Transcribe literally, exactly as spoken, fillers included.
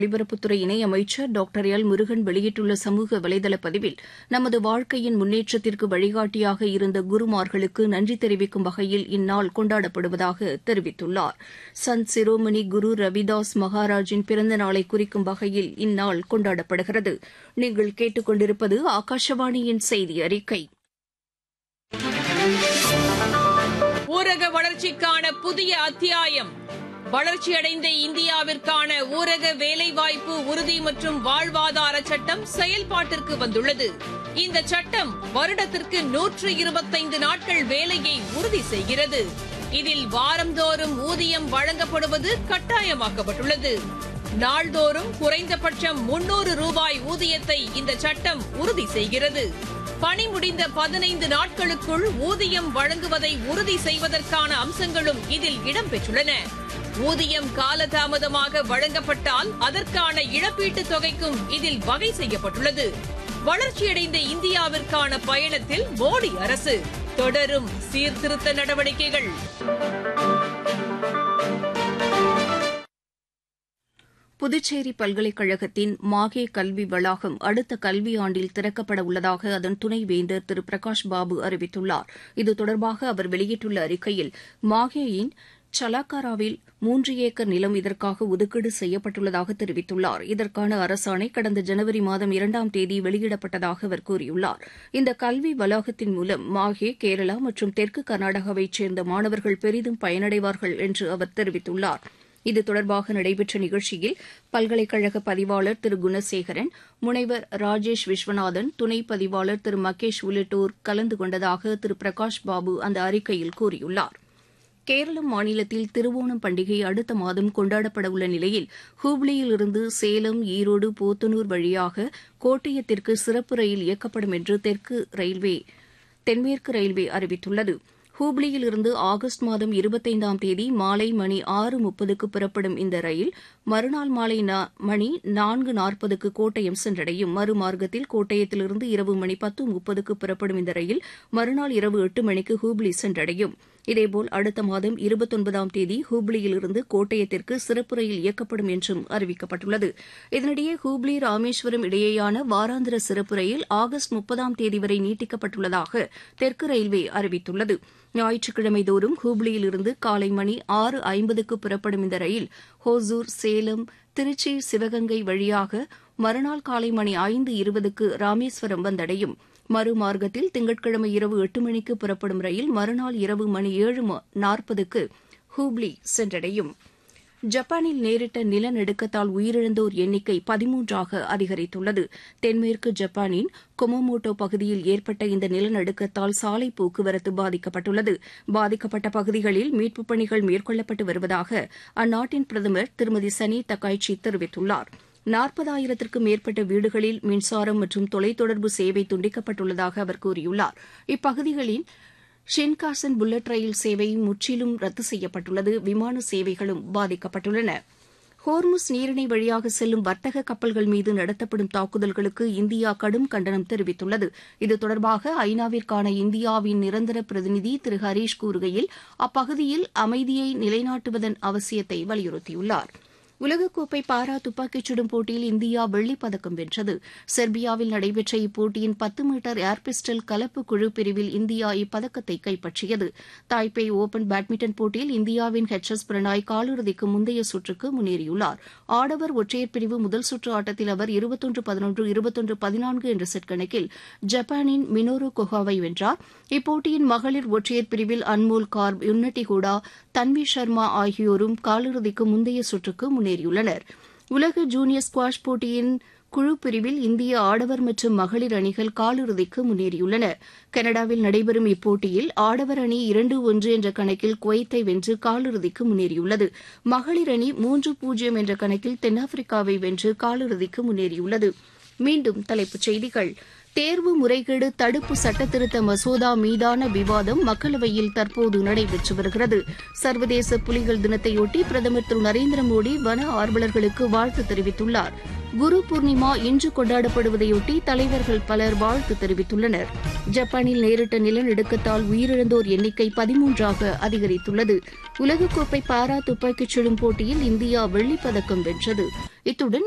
ஒலிபரப்புத்துறை இணையமைச்சர் doctor L Murugan வெளியிட்டுள்ள சமூக வலைதள பதிவில் நமது வாழ்க்கையின் முன்னேற்றத்திற்கு வழிகாட்டியாக இருந்த குருமார்களுக்கு நன்றி தெரிவிக்கும் வகையில் இந்நாள் கொண்டாடப்படுவதாக தெரிவித்துள்ளார். சந்த் சிரோமணி குரு ரவிதாஸ் மகாராஜின் பிறந்த நாளை குறிக்கும் வகையில் இந்நாள் கொண்டாடப்படுகிறது. நீங்கள் கேட்டுக் கொண்டிருப்பது ஆகாஷவாணியின் செய்தி அறிக்கை. ஊரக வளர்ச்சிக்கான புதிய அத்தியாயம். வளர்ச்சியடைந்த இந்தியாவிற்கான ஊரக வேலைவாய்ப்பு உறுதி மற்றும் வாழ்வாதார சட்டம் செயல்பாட்டிற்கு வந்துள்ளது. இந்த சட்டம் வருடத்திற்கு நூற்று இருபத்தைந்து நாட்கள் வேலையை உறுதி செய்கிறது. இதில் வாரந்தோறும் ஊதியம் வழங்கப்படுவது கட்டாயமாக்கப்பட்டுள்ளது. நாள்தோறும் குறைந்தபட்சம் முன்னூறு ரூபாய் ஊதியத்தை இந்த சட்டம் உறுதி செய்கிறது. பணி முடிந்த பதினைந்து நாட்களுக்குள் ஊதியம் வழங்குவதை உறுதி செய்வதற்கான அம்சங்களும் இதில் இடம்பெற்றுள்ளன. ஊதியம் காலதாமதமாக வழங்கப்பட்டால் அதற்கான இழப்பீட்டுத் தொகைக்கும் இதில் வகை செய்யப்பட்டுள்ளது. வளர்ச்சியடைந்த இந்தியாவிற்கான பயணத்தில் மோடி அரசு தொடரும் சீர்திருத்த நடவடிக்கைகள். புதுச்சேரி பல்கலைக்கழகத்தின் மாகே கல்வி வளாகம் அடுத்த கல்வியாண்டில் திறக்கப்பட உள்ளதாக அதன் துணைவேந்தர் திரு பிரகாஷ் பாபு அறிவித்துள்ளார். இது தொடர்பாக அவர் வெளியிட்டுள்ள அறிக்கையில் மாகேயின் சலாக்காராவில் மூன்று ஏக்கர் நிலம் இதற்காக ஒதுக்கீடு செய்யப்பட்டுள்ளதாக தெரிவித்துள்ளார். இதற்கான அரசாணை கடந்த ஜனவரி மாதம் இரண்டாம் தேதி வெளியிடப்பட்டதாக அவர் கூறியுள்ளார். இந்த கல்வி வளாகத்தின் மூலம் மாஹே, கேரளா மற்றும் தெற்கு கர்நாடகாவைச் சேர்ந்த மாணவர்கள் பெரிதும் பயனடைவார்கள் என்று அவர் தெரிவித்துள்ளார். இது தொடர்பாக நடைபெற்ற நிகழ்ச்சியில் பல்கலைக்கழக பதிவாளர் திரு குணசேகரன், முனைவர் ராஜேஷ் விஸ்வநாதன், துணை பதிவாளர் திரு மகேஷ் உள்ளிட்டோர் கலந்து கொண்டதாக திரு பிரகாஷ் பாபு அந்த அறிக்கையில் கூறியுள்ளார். கேரளம் மாநிலத்தில் திருவோணம் பண்டிகை அடுத்த மாதம் கொண்டாடப்பட உள்ள நிலையில் ஹூப்ளியிலிருந்து சேலம், ஈரோடு, போத்தனூர் வழியாக கோட்டயத்திற்கு சிறப்பு ரயில் இயக்கப்படும் என்று தெற்கு ரயில்வே தென்மேற்கு ரயில்வே அறிவித்துள்ளது. ஹூப்ளியில் இருந்து ஆகஸ்ட் மாதம் இருபத்தைந்தாம் தேதி மாலை மணி ஆறு முப்பதுக்கு புறப்படும் இந்த ரயில் மறுநாள் மாலை மணி நான்கு நாற்பதுக்கு கோட்டயம் சென்றடையும். மறுமார்க்கத்தில் கோட்டயத்திலிருந்து இரவு மணி பத்து முப்பதுக்கு புறப்படும் இந்த ரயில் மறுநாள் இரவு எட்டு மணிக்கு ஹூப்ளி சென்றடையும். இதேபோல் அடுத்த மாதம் இருபத்தொன்பதாம் தேதி ஹூப்ளியிலிருந்து கோட்டயத்திற்கு சிறப்பு ரயில் இயக்கப்படும் என்றும் அறிவிக்கப்பட்டுள்ளது. இதனிடையே ஹூப்ளி ராமேஸ்வரம் இடையேயான வாராந்திர சிறப்பு ரயில் ஆகஸ்ட் முப்பதாம் தேதி வரை நீட்டிக்கப்பட்டுள்ளதாக தெற்கு ரயில்வே அறிவித்துள்ளது. ஞாயிற்றுக்கிழமை தோறும் ஹூப்ளியிலிருந்து காலை மணி ஆறு ஐம்பதுக்கு புறப்படும் இந்த ரயில் ஹோசூர், சேலம், திருச்சி, சிவகங்கை வழியாக மறுநாள் காலை மணி ஐந்து இருபதுக்கு ராமேஸ்வரம் வந்தடையும். மறுமார்க்கத்தில் திங்கட்கிழமை இரவு எட்டு மணிக்கு புறப்படும் ரயில் மறுநாள் இரவு மணி ஏழு நாற்பதுக்கு ஹூப்ளி சென்றடையும். ஜப்பானில் நேரிட்ட நிலநடுக்கத்தால் உயிரிழந்தோர் எண்ணிக்கை பதிமூன்றாக அதிகரித்துள்ளது. தென்மேற்கு ஜப்பானின் கொமோமோட்டோ பகுதியில் ஏற்பட்ட இந்த நிலநடுக்கத்தால் சாலை போக்குவரத்து பாதிக்கப்பட்டுள்ளது. பாதிக்கப்பட்ட பகுதிகளில் மீட்புப் பணிகள் மேற்கொள்ளப்பட்டு வருவதாக அந்நாட்டின் பிரதமர் திருமதி சனி தக்காய்ச்சி தெரிவித்துள்ளார். நாற்பதாயிரத்திற்கும் மேற்பட்ட வீடுகளில் மின்சாரம் மற்றும் தொலைத்தொடர்பு சேவை துண்டிக்கப்பட்டுள்ளதாக அவர் கூறியுள்ளார். இப்பகுதிகளில் ஷின்காசன் புல்லட் ரயில் சேவை முற்றிலும் ரத்து செய்யப்பட்டுள்ளது. விமான சேவைகளும் பாதிக்கப்பட்டுள்ளன. ஹோர்முஸ் நீரிணை வழியாக செல்லும் வர்த்தக கப்பல்கள் மீது நடத்தப்படும் தாக்குதல்களுக்கு இந்தியா கடும் கண்டனம் தெரிவித்துள்ளது. இது தொடர்பாக ஐநாவிற்கான இந்தியாவின் நிரந்தர பிரதிநிதி திரு ஹரீஷ் கூறுகையில் அப்பகுதியில் அமைதியை நிலைநாட்டுவதன் அவசியத்தை வலியுறுத்தியுள்ளார். உலகக்கோப்பை பாரா துப்பாக்கிச் சுடும் போட்டியில் இந்தியா வெள்ளிப் பதக்கம் வென்றது. செர்பியாவில் நடைபெற்ற இப்போட்டியின் பத்து மீட்டர் ஏர் பிஸ்டல் கலப்பு குழு பிரிவில் இந்தியா இப்பதக்கத்தை கைப்பற்றியது. தாய்பே ஓபன் பேட்மிண்டன் போட்டியில் இந்தியாவின் ஹெச் எஸ் பிரணாய் காலிறுதிக்கு முந்தைய சுற்றுக்கு முன்னேறியுள்ளார். ஆடவர் ஒற்றையர் பிரிவு முதல் சுற்று ஆட்டத்தில் அவர் இருபத்தொன்று பதினொன்று, இருபத்தொன்று பதினான்கு என்ற செட் கணக்கில் ஜப்பானின் மினோரு கொஹாவை வென்றார். இப்போட்டியின் மகளிர் ஒற்றையர் பிரிவில் அன்மோல் கார்ப், யுன்னட்டி ஹூடா, தன்வி சர்மா ஆகியோரும் காலிறுதிக்கு முந்தைய சுற்றுக்கு முன்னேறியுள்ளனர். உலக ஜூனியர் ஸ்குவாஷ் போட்டியின் குழு பிரிவில் இந்திய ஆடவர் மற்றும் மகளிர் அணிகள் காலிறுதிக்கு முன்னேறியுள்ளன. கனடாவில் நடைபெறும் இப்போட்டியில் ஆடவர் அணி இரண்டு ஒன்று என்ற கணக்கில் குவைத்தை வென்று காலிறுதிக்கு முன்னேறியுள்ளது. மகளிர் அணி மூன்று பூஜ்ஜியம் என்ற கணக்கில் தென்னாப்பிரிக்காவை வென்று காலிறுதிக்கு முன்னேறியுள்ளது. மீண்டும் தலைப்புச் செய்திகள். தேர்வு முறைகேடு தடுப்பு சட்டத்திருத்த மசோதா மீதான விவாதம் மக்களவையில் தற்போது நடைபெற்று வருகிறது. சர்வதேச புலிகள் தினத்தையொட்டி பிரதமர் திரு நரேந்திர மோடி வன ஆர்வலர்களுக்கு வாழ்த்து தெரிவித்துள்ளார். குரு பூர்ணிமா இன்று கொண்டாடப்படுவதையொட்டி தலைவர்கள் பலர் வாழ்த்து தெரிவித்துள்ளனர். ஜப்பானில் நேரிட்ட நிலநடுக்கத்தால் உயிரிழந்தோர் எண்ணிக்கை பதிமூன்றாக அதிகரித்துள்ளது. உலகக்கோப்பை பாரா துப்பாக்கிச் சுடும் போட்டியில் இந்தியா வெள்ளிப் பதக்கம் வென்றது. இத்துடன்